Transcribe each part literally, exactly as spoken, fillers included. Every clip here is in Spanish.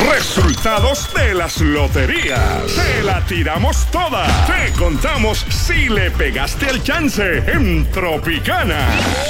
Resultados de las loterías. Te la tiramos toda. Te contamos si le pegaste el chance en Tropicana.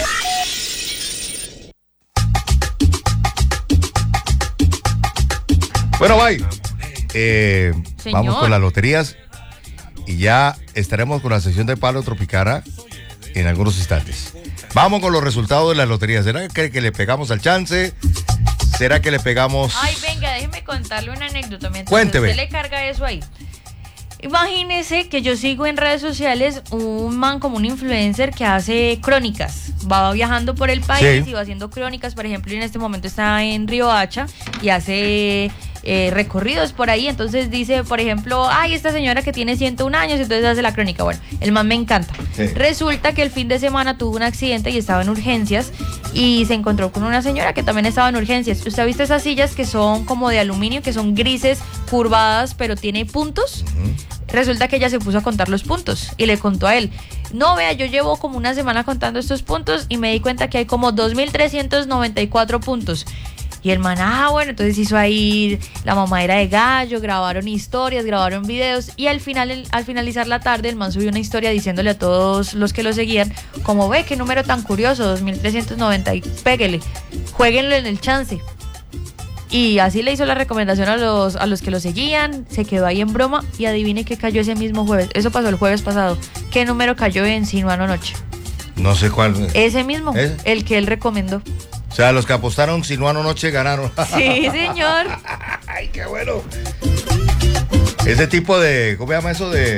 Bueno, bye. Eh, vamos con las loterías y ya estaremos con la sesión de Palo Tropicana en algunos instantes. Vamos con los resultados de las loterías. ¿Será que, que le pegamos al chance? ¿Será que le pegamos? Ay, venga, déjeme contarle una anécdota. Mientras Cuénteme. usted le carga eso ahí. Imagínese que yo sigo en redes sociales un man como un influencer que hace crónicas. Va viajando por el país Sí. y va haciendo crónicas. Por ejemplo, en este momento está en Riohacha y hace eh, recorridos por ahí. Entonces dice, por ejemplo, ay, esta señora que tiene ciento uno años, entonces hace la crónica. Bueno, el man me encanta. Sí. Resulta que el fin de semana tuvo un accidente y estaba en urgencias y se encontró con una señora que también estaba en urgencias. ¿Usted ha visto esas sillas que son como de aluminio, que son grises, curvadas, pero tiene puntos? Uh-huh. Resulta que ella se puso a contar los puntos y le contó a él, no, vea, yo llevo como una semana contando estos puntos y me di cuenta que hay como dos mil trescientos noventa y cuatro puntos. Y el man, ah, bueno, entonces hizo ahí la mamadera de gallo, grabaron historias, grabaron videos y al final, al finalizar la tarde, el man subió una historia diciéndole a todos los que lo seguían, como ve, qué número tan curioso, dos mil trescientos noventa, y péguele, jueguenlo en el chance. Y así le hizo la recomendación a los, a los que lo seguían, se quedó ahí en broma y adivine qué cayó ese mismo jueves. Eso pasó el jueves pasado. ¿Qué número cayó en Sinuano Noche? No sé cuál. Ese mismo, ¿Ese? El que él recomendó. O sea, los que apostaron Sinuano Noche ganaron. Sí, señor. Ay, qué bueno. Ese tipo de, ¿cómo se llama eso? De...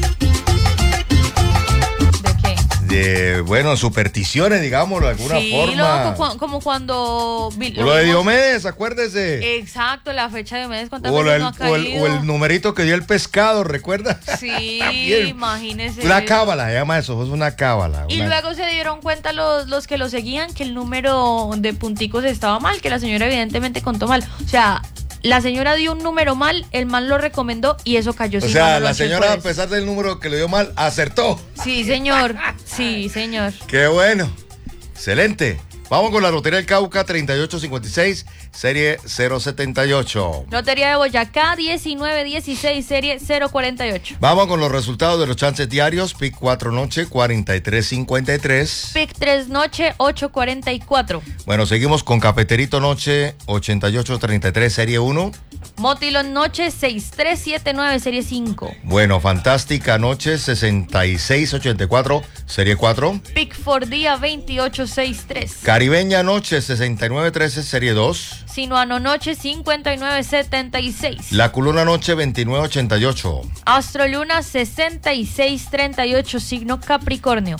De, bueno, supersticiones, digámoslo de alguna sí, forma. Loco, cu- como cuando... Lo, lo de Diomedes, acuérdese. Exacto, la fecha de Diomedes, ¿cuántas o, veces el, no ha caído? o, el, o el numerito que dio el pescado, ¿recuerda? Sí, imagínese. Una cábala, se llama eso, es una cábala. Y una... luego se dieron cuenta los, los que lo seguían que el número de punticos estaba mal, que la señora evidentemente contó mal. O sea... La señora dio un número mal, el man lo recomendó y eso cayó. O sea, la señora, a pesar del número que le dio mal, acertó. Sí, señor. Sí, señor. Qué bueno. Excelente. Vamos con la Lotería del Cauca treinta y ocho cincuenta y seis, serie cero setenta y ocho. Lotería de Boyacá diecinueve dieciséis, serie cero cuarenta y ocho. Vamos con los resultados de los chances diarios. Pick cuatro noche, cuarenta y tres cincuenta y tres. Pick tres noche, ocho cuarenta y cuatro. Bueno, seguimos con Cafeterito noche, ochenta y ocho treinta y tres, serie uno. Motilón noche, sesenta y tres setenta y nueve, serie cinco. Bueno, Fantástica noche, sesenta y seis ochenta y cuatro, serie cuatro. Pick for día, veintiocho sesenta y tres. Caribeña noche, sesenta y nueve trece, serie dos. Sinuano noche, cincuenta y nueve setenta y seis. La Culona noche, veintinueve ochenta y ocho. Astroluna, sesenta y seis treinta y ocho, signo Capricornio.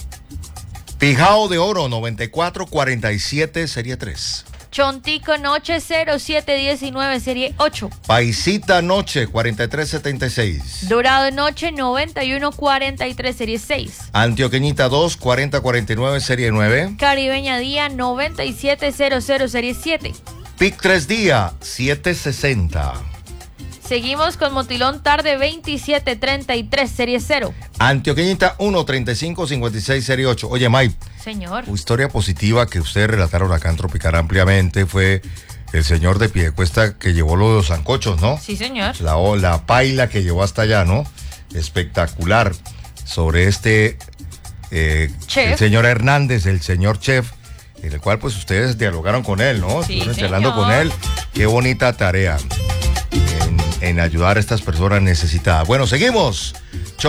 Pijao de Oro, noventa y cuatro cuarenta y siete, serie tres. Chontico noche, cero siete diecinueve, serie ocho. Paisita noche, cuarenta y tres setenta y seis. Dorado noche, noventa y uno cuarenta y tres, serie seis. Antioqueñita dos, cuarenta cuarenta y nueve, serie nueve. Caribeña día, noventa y siete cero cero, serie siete. Pic tres día, siete sesenta. Seguimos con Motilón tarde, veintisiete treinta y tres, serie cero. Antioqueñita uno, treinta y cinco cincuenta y seis, serie ocho. Oye, Mike. Señor. Historia positiva que ustedes relataron acá en Tropical ampliamente fue el señor de Piedecuesta que llevó lo de los sancochos, ¿no? Sí, señor. La, la paila que llevó hasta allá, ¿no? Espectacular. Sobre este eh, el señor Hernández, el señor chef, en el cual pues ustedes dialogaron con él, ¿no? Sí, Estuvieron charlando con él. Qué bonita tarea en, en ayudar a estas personas necesitadas. Bueno, seguimos.